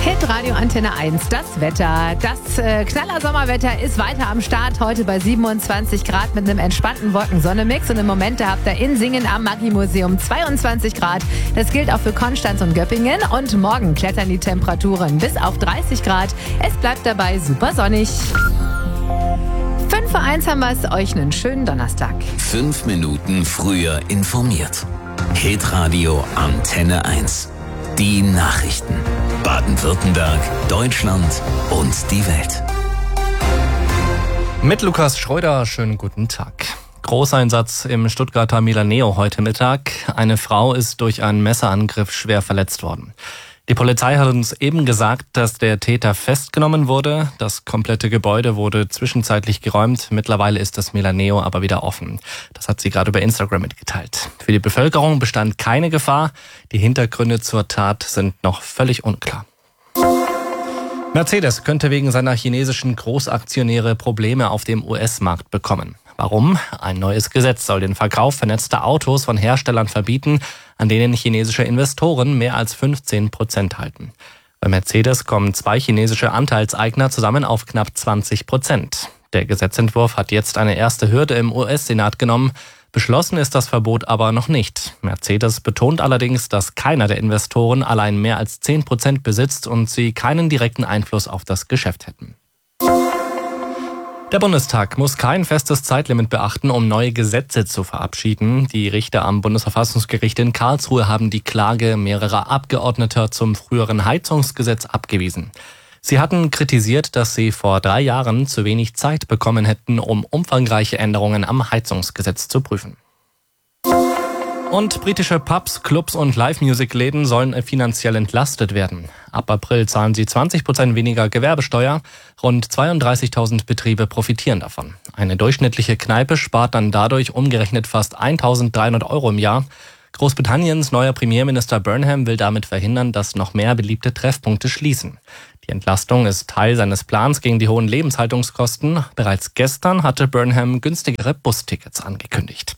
Hitradio Antenne 1, das Wetter. Das Knaller-Sommerwetter ist weiter am Start. Heute bei 27 Grad mit einem entspannten Wolken-Sonne-Mix. Und im Moment habt ihr in Singen am Maggi-Museum 22 Grad. Das gilt auch für Konstanz und Göppingen. Und morgen klettern die Temperaturen bis auf 30 Grad. Es bleibt dabei super sonnig. 5 vor 1 haben wir es. Euch einen schönen Donnerstag. 5 Minuten früher informiert. Hitradio Antenne 1. Die Nachrichten. Baden-Württemberg, Deutschland und die Welt. Mit Lukas Schreuder, schönen guten Tag. Großeinsatz im Stuttgarter Milaneo heute Mittag. Eine Frau ist durch einen Messerangriff schwer verletzt worden. Die Polizei hat uns eben gesagt, dass der Täter festgenommen wurde. Das komplette Gebäude wurde zwischenzeitlich geräumt. Mittlerweile ist das Milaneo aber wieder offen. Das hat sie gerade über Instagram mitgeteilt. Für die Bevölkerung bestand keine Gefahr. Die Hintergründe zur Tat sind noch völlig unklar. Mercedes könnte wegen seiner chinesischen Großaktionäre Probleme auf dem US-Markt bekommen. Warum? Ein neues Gesetz soll den Verkauf vernetzter Autos von Herstellern verbieten, an denen chinesische Investoren mehr als 15% halten. Bei Mercedes kommen 2 chinesische Anteilseigner zusammen auf knapp 20%. Der Gesetzentwurf hat jetzt eine erste Hürde im US-Senat genommen. Beschlossen ist das Verbot aber noch nicht. Mercedes betont allerdings, dass keiner der Investoren allein mehr als 10% besitzt und sie keinen direkten Einfluss auf das Geschäft hätten. Der Bundestag muss kein festes Zeitlimit beachten, um neue Gesetze zu verabschieden. Die Richter am Bundesverfassungsgericht in Karlsruhe haben die Klage mehrerer Abgeordneter zum früheren Heizungsgesetz abgewiesen. Sie hatten kritisiert, dass sie vor 3 Jahren zu wenig Zeit bekommen hätten, um umfangreiche Änderungen am Heizungsgesetz zu prüfen. Und britische Pubs, Clubs und Live-Music-Läden sollen finanziell entlastet werden. Ab April zahlen sie 20% weniger Gewerbesteuer. Rund 32.000 Betriebe profitieren davon. Eine durchschnittliche Kneipe spart dann dadurch umgerechnet fast 1.300 € im Jahr. Großbritanniens neuer Premierminister Burnham will damit verhindern, dass noch mehr beliebte Treffpunkte schließen. Die Entlastung ist Teil seines Plans gegen die hohen Lebenshaltungskosten. Bereits gestern hatte Burnham günstigere Bustickets angekündigt.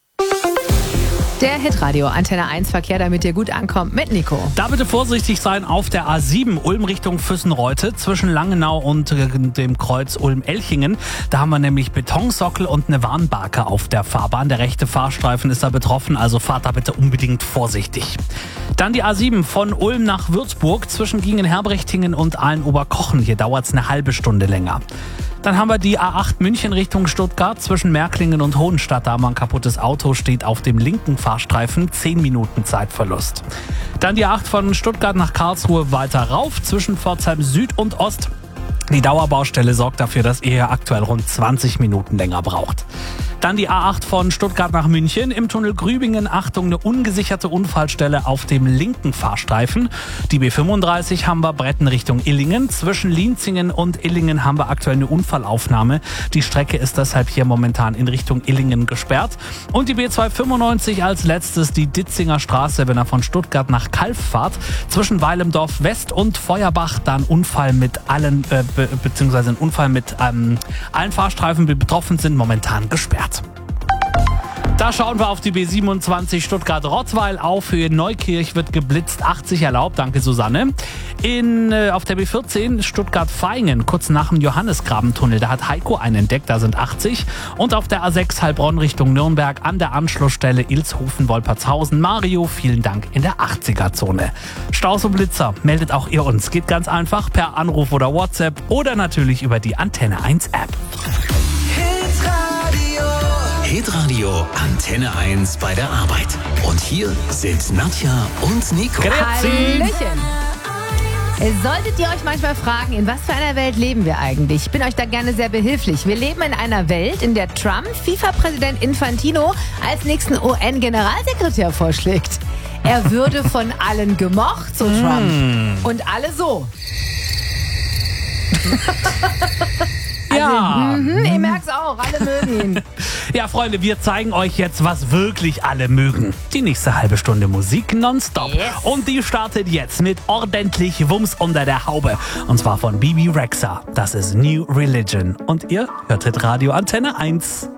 Der Hitradio Antenne 1 Verkehr, damit ihr gut ankommt, mit Nico. Da bitte vorsichtig sein auf der A7 Ulm Richtung Füssenreute zwischen Langenau und dem Kreuz Ulm-Elchingen. Da haben wir nämlich Betonsockel und eine Warnbarke auf der Fahrbahn. Der rechte Fahrstreifen ist da betroffen, also fahrt da bitte unbedingt vorsichtig. Dann die A7 von Ulm nach Würzburg zwischen Gingen-Herbrechtingen und Aalen-Oberkochen. Hier dauert es eine halbe Stunde länger. Dann haben wir die A8 München Richtung Stuttgart zwischen Märklingen und Hohenstadt. Da haben wir ein kaputtes Auto, steht auf dem linken Fahrstreifen, 10 Minuten Zeitverlust. Dann die A8 von Stuttgart nach Karlsruhe weiter rauf zwischen Pforzheim Süd und Ost. Die Dauerbaustelle sorgt dafür, dass ihr aktuell rund 20 Minuten länger braucht. Dann die A8 von Stuttgart nach München. Im Tunnel Grübingen, Achtung, eine ungesicherte Unfallstelle auf dem linken Fahrstreifen. Die B35 haben wir Bretten Richtung Illingen. Zwischen Lienzingen und Illingen haben wir aktuell eine Unfallaufnahme. Die Strecke ist deshalb hier momentan in Richtung Illingen gesperrt. Und die B295 als letztes, die Ditzinger Straße, wenn er von Stuttgart nach Calw fahrt. Zwischen Weilemdorf West und Feuerbach, da ein Unfall mit allen, beziehungsweise ein Unfall mit allen Fahrstreifen, die betroffen sind, momentan gesperrt. Da schauen wir auf die B27 Stuttgart-Rottweil. Auf Höhe Neukirch wird geblitzt, 80 erlaubt, danke Susanne. Auf der B14 Stuttgart-Vaihingen, kurz nach dem Johannesgrabentunnel, da hat Heiko einen entdeckt, da sind 80. Und auf der A6 Heilbronn Richtung Nürnberg an der Anschlussstelle Ilshofen-Wolpertshausen. Mario, vielen Dank, in der 80er-Zone. Staus und Blitzer, meldet auch ihr uns. Geht ganz einfach per Anruf oder WhatsApp oder natürlich über die Antenne 1 App. Hitradio Antenne 1 bei der Arbeit. Und hier sind Nadja und Nico. Hallöchen. Solltet ihr euch manchmal fragen, in was für einer Welt leben wir eigentlich? Ich bin euch da gerne sehr behilflich. Wir leben in einer Welt, in der Trump FIFA-Präsident Infantino als nächsten UN-Generalsekretär vorschlägt. Er würde von allen gemocht, so Trump. Und alle so. Ja. Ihr merkt's auch, alle mögen ihn. Ja, Freunde, wir zeigen euch jetzt, was wirklich alle mögen. Die nächste halbe Stunde Musik nonstop. Yes. Und die startet jetzt mit ordentlich Wumms unter der Haube. Und zwar von Bibi Rexha. Das ist New Religion. Und ihr hört Radio Antenne 1.